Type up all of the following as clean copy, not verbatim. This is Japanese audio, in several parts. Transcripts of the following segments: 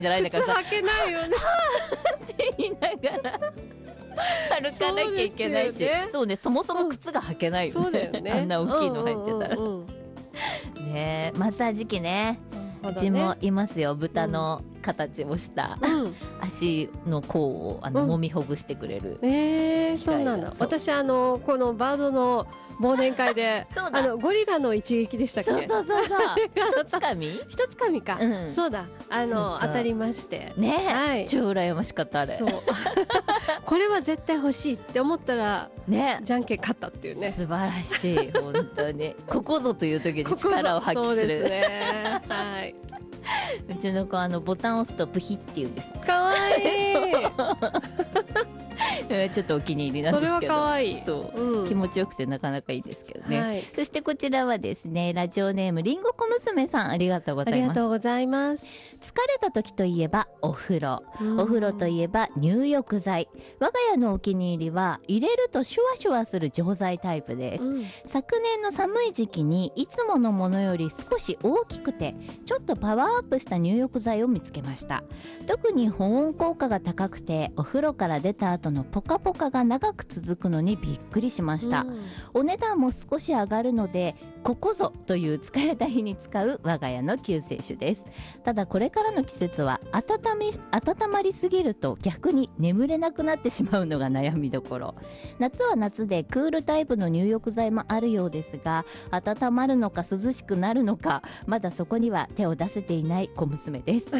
じゃないんだからさ、 履けないよねって言いながら歩かなきゃいけないし、 そうですよね。 そうね、そもそも靴が履けないよね、 そうだよね。 あんな大きいの入ってたら、 うんうんうんねえ、マッサージ機ね、うちもいますよ。豚の形をした足の甲を揉みほぐしてくれる。 そうなんだ。 そう私このバードの忘年会でそうだ、 ゴリラの一撃でしたっけ？ そうそう一つかみ一つかみか、 うんそうだ、 そう当たりましてねえ、 はい、 超羨ましかったあれ。 そうこれは絶対欲しいって思ったらね、 じゃんけん勝ったっていうね。 素晴らしい、本当にここぞという時に力を発揮する。 そうですね。はい。 うちの子ボタンを押すとブヒって言うんです。 可愛いちょっとお気に入りなんですけど。 それは可愛い。 そう、 うん、 気持ちよくてなかなかいいですけどね、 はい、 そしてこちらはですね、ラジオネームりんごこ娘さん、ありがとうございます。 ありがとうございます。 疲れた時といえばお風呂、お風呂といえば入浴剤。我が家のお気に入りは入れるとシュワシュワする錠剤タイプです、昨年の寒い時期にいつものものより少し大きくてちょっとパワーアップした入浴剤を見つけました。特に保温効果が高くてお風呂から出た後のポカポカが長く続くのにびっくりしました、お値段も少し上がるのでここぞという疲れた日に使う我が家の救世主です。ただこれからの季節は温まりすぎると逆に眠れなくなってしまうのが悩みどころ。夏は夏でクールタイプの入浴剤もあるようですが、温まるのか涼しくなるのかまだそこには手を出せていない小娘です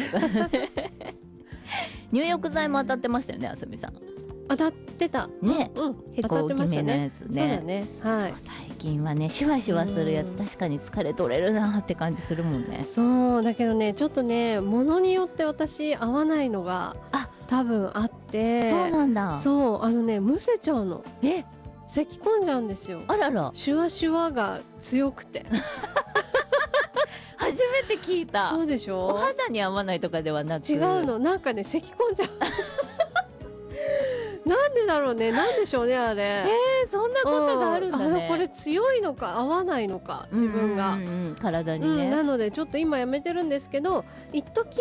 入浴剤も当たってましたよね、あさみさん。 当たってたね、結構大きめのやつね。 そうだね、はい。 最近はね、シュワシュワするやつ確かに疲れ取れるなって感じするもんね。 そうだけどね、ちょっとね、ものによって私合わないのが多分あって。 そうなんだ。 そうむせちゃうの。咳込んじゃうんですよ。 あらら、 シュワシュワが強くて初めて聞いた。 そうでしょ。 お肌に合わないとかではなく、 違うの、なんかね、咳込んじゃうなんでだろうね、なんでしょうね、あれ。 そんなことがあるんだね。 これ強いのか合わないのか、自分が、 体にね、 なのでちょっと今やめてるんですけど、一時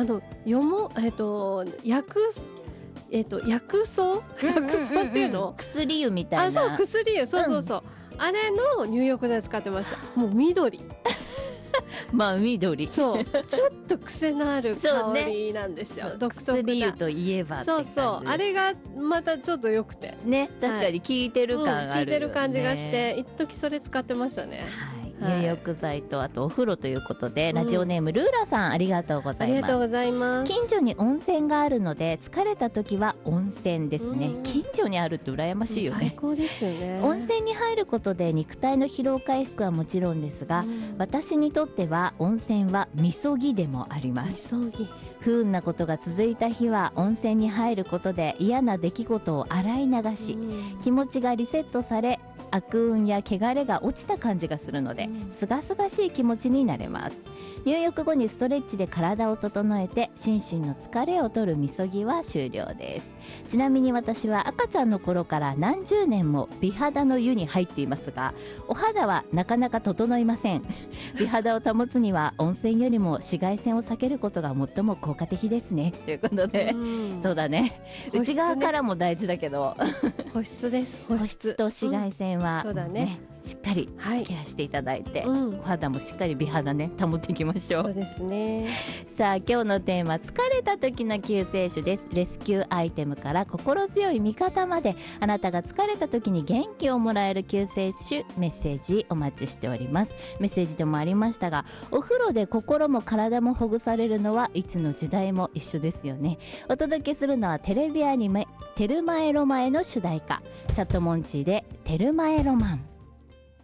薬草っていうの、 薬湯みたいな。 そう、薬湯、そうそうそう、あれの入浴剤使ってました。もう緑まあ緑、 そうちょっと癖のある香りなんですよ、独特な。 薬湯といえばって感じ。 そうあれがまたちょっと良くてね、確かに効いてる感あるよね、 効いてる感じがして一時それ使ってましたね。 入浴剤とあとお風呂ということで、ラジオネームルーラさん、ありがとうございます。 ありがとうございます。 近所に温泉があるので疲れた時は温泉ですね、近所にあるって羨ましいよね。 最高ですよね。 温泉に入ることで肉体の疲労回復はもちろんですが、私にとっては温泉はみそぎでもあります。不運なことが続いた日は温泉に入ることで嫌な出来事を洗い流し、気持ちがリセットされ悪運や汚れが落ちた感じがするので、すがすがしい気持ちになれます。入浴後にストレッチで体を整えて心身の疲れを取るみそぎは終了です。ちなみに私は赤ちゃんの頃から何十年も美肌の湯に入っていますが、お肌はなかなか整いません。美肌を保つには温泉よりも紫外線を避けることが最も効果的ですね、ということで、そうだね、内側からも大事だけど保湿です。 保湿と紫外線は、 そうだね、 しっかりケアしていただいて、お肌もしっかり美肌ね保っていきましょう。 そうですね。 さあ、今日のテーマ、疲れた時の救世主です。レスキューアイテムから心強い味方まで、あなたが疲れた時に元気をもらえる救世主メッセージお待ちしております。メッセージでもありましたが、お風呂で心も体もほぐされるのはいつの時代も一緒ですよね。お届けするのはテレビアニメテルマエロマエの主題歌、チャットモンチーでテルマエロマン。